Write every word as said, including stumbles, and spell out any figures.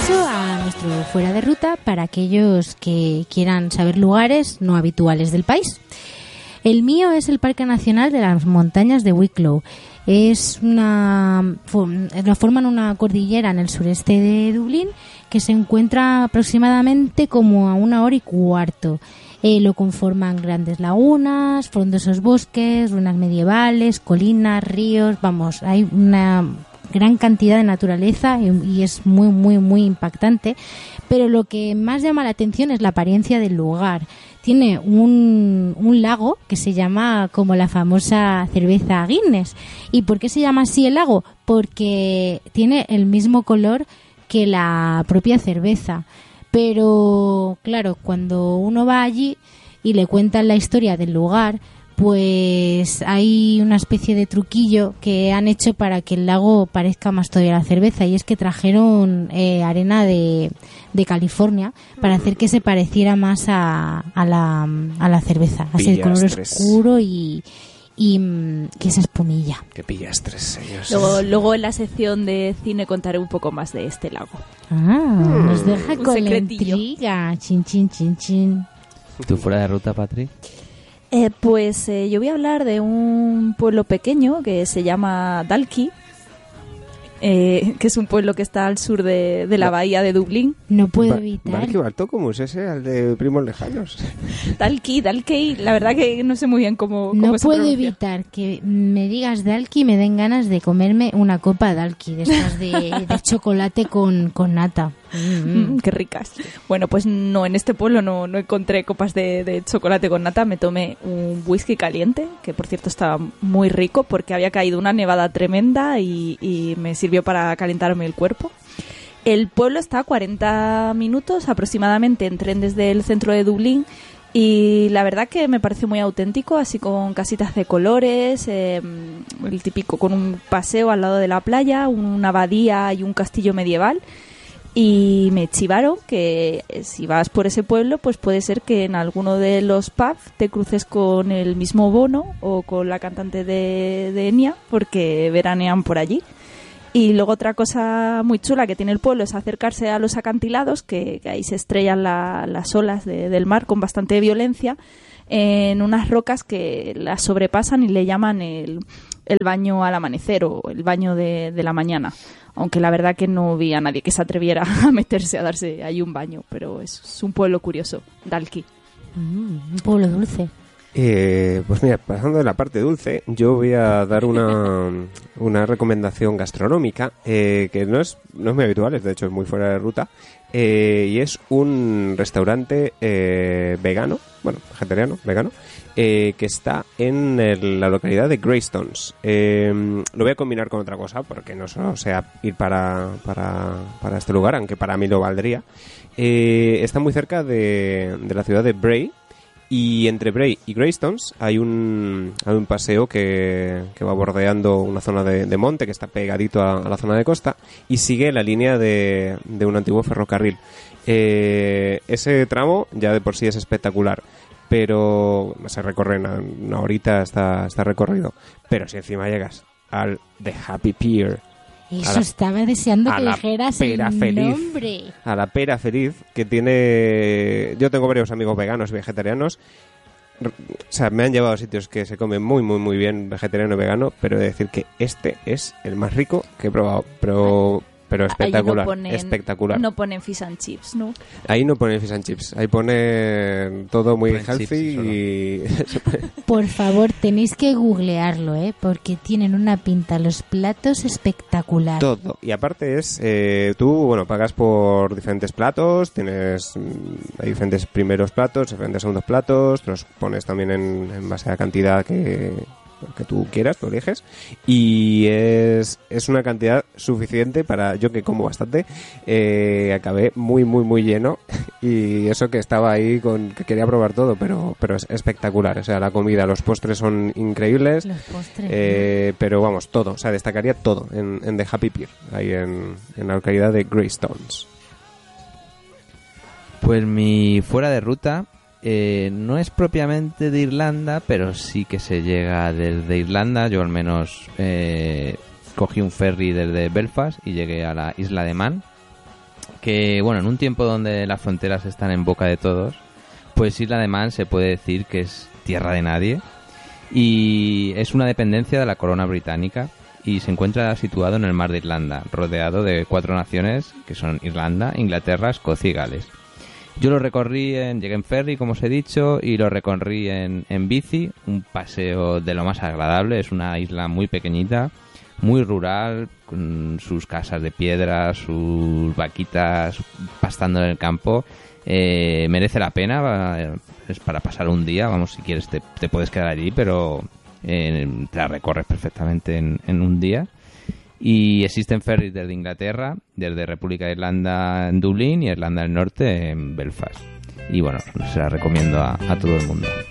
paso a nuestro fuera de ruta para aquellos que quieran saber lugares no habituales del país. El mío es el Parque Nacional de las Montañas de Wicklow. Es una, lo forman una cordillera en el sureste de Dublín que se encuentra aproximadamente como a una hora y cuarto. Eh, lo conforman grandes lagunas, frondosos bosques, ruinas medievales, colinas, ríos. Vamos, hay una gran cantidad de naturaleza y, y es muy, muy, muy impactante. Pero lo que más llama la atención es la apariencia del lugar. Tiene un, un lago que se llama como la famosa cerveza Guinness. ¿Y por qué se llama así el lago? Porque tiene el mismo color que la propia cerveza. Pero, claro, cuando uno va allí y le cuentan la historia del lugar, pues hay una especie de truquillo que han hecho para que el lago parezca más todavía la cerveza, y es que trajeron eh, arena de, de California para hacer que se pareciera más a, a, la, a la cerveza, así de color oscuro y... y que esa espumilla. Qué pillastres ellos. Luego, luego en la sección de cine contaré un poco más de este lago. Ah, mm. Nos deja Un con secretillo. la intriga. Chin, chin, chin, chin. ¿Tú fuera de ruta, Patri? Eh, pues eh, yo voy a hablar de un pueblo pequeño que se llama Dalkey, eh, que es un pueblo que está al sur de, de la bahía de Dublín. No puedo Ba- evitar. Dalkey Bartócomus, ese, al de Primos Lejanos. Dalkey, Dalkey, la verdad que no sé muy bien cómo, cómo No se puedo pronuncia. evitar que me digas Dalkey y me den ganas de comerme una copa Dalkey, de estas de, de chocolate con, con nata. Mm, Mm, qué ricas. Bueno, pues no, en este pueblo no, no encontré copas de, de chocolate con nata. Me tomé un whisky caliente, que por cierto estaba muy rico porque había caído una nevada tremenda y, y me sirvió para calentarme el cuerpo. El pueblo está a cuarenta minutos aproximadamente en tren desde el centro de Dublín, y la verdad que me pareció muy auténtico, así con casitas de colores, eh, el típico con un paseo al lado de la playa, una abadía y un castillo medieval. Y me chivaron que si vas por ese pueblo, pues puede ser que en alguno de los pubs te cruces con el mismo Bono o con la cantante de, de Enya, porque veranean por allí. Y luego otra cosa muy chula que tiene el pueblo es acercarse a los acantilados, que, que ahí se estrellan la, las olas de, del mar con bastante violencia, en unas rocas que las sobrepasan y le llaman el, el baño al amanecer o el baño de, de la mañana. Aunque la verdad que no vi a nadie que se atreviera a meterse a darse ahí un baño, pero es, es un pueblo curioso, Dalkey. mm, un pueblo dulce. Eh, pues mira, pasando de la parte dulce, yo voy a dar una, una recomendación gastronómica eh, que no es, no es muy habitual, es de hecho es muy fuera de ruta, eh, y es un restaurante eh, vegano, bueno, vegetariano, vegano, eh, que está en el- la localidad de Greystones. Eh, lo voy a combinar con otra cosa, porque no solo sea ir para, para, para este lugar, aunque para mí lo valdría. Eh, está muy cerca de, de la ciudad de Bray. Y entre Bray y Greystones hay un, hay un paseo que, que va bordeando una zona de, de monte que está pegadito a, a la zona de costa y sigue la línea de, de un antiguo ferrocarril. Eh, ese tramo ya de por sí es espectacular, pero se recorre en una, una horita, está, está recorrido. Pero si encima llegas al The Happy Pier, Eso a la- estaba deseando a que la dijeras el pera feliz. nombre. a la Pera Feliz, que tiene... Yo tengo varios amigos veganos y vegetarianos. R- O sea, me han llevado a sitios que se comen muy, muy, muy bien vegetariano y vegano, pero he de decir que este es el más rico que he probado. Pero, pero espectacular, Ahí no ponen, espectacular. No ponen fish and chips, ¿no? Ahí no ponen fish and chips, ahí ponen todo muy Ponen healthy chips solo. y... Por favor, tenéis que googlearlo, ¿eh? Porque tienen una pinta los platos espectacular. Todo. Y aparte es, eh, tú, bueno, pagas por diferentes platos, tienes, mm, hay diferentes primeros platos, diferentes segundos platos, te los pones también en, en base a la cantidad que, que tú quieras, tú eliges, y es, es una cantidad suficiente para, yo que como bastante, eh, acabé muy, muy, muy lleno, y eso que estaba ahí con, que quería probar todo, pero, pero es espectacular, o sea, la comida, los postres son increíbles. Los postres. Eh, pero vamos, todo, o sea, destacaría todo en, en The Happy Pier, ahí en, en la localidad de Greystones. Pues mi fuera de ruta eh, no es propiamente de Irlanda, pero sí que se llega desde Irlanda. Yo al menos eh, cogí un ferry desde Belfast y llegué a la isla de Man. que, bueno, en un tiempo donde las fronteras están en boca de todos, pues Isla de Man se puede decir que es tierra de nadie y es una dependencia de la corona británica y se encuentra situado en el mar de Irlanda, rodeado de cuatro naciones que son Irlanda, Inglaterra, Escocia y Gales. Yo lo recorrí, en, llegué en ferry, como os he dicho, y lo recorrí en, en bici, un paseo de lo más agradable. Es una isla muy pequeñita, muy rural, con sus casas de piedra, sus vaquitas pastando en el campo. Eh, merece la pena, va, es para pasar un día, vamos, si quieres te, te puedes quedar allí, pero eh, te la recorres perfectamente en, en un día. Y existen ferries desde Inglaterra, desde República de Irlanda en Dublín y Irlanda del Norte en Belfast. Y bueno, se la recomiendo a, a todo el mundo.